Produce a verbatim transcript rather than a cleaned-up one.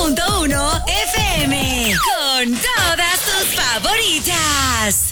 punto uno F M. Con todas tus favoritas.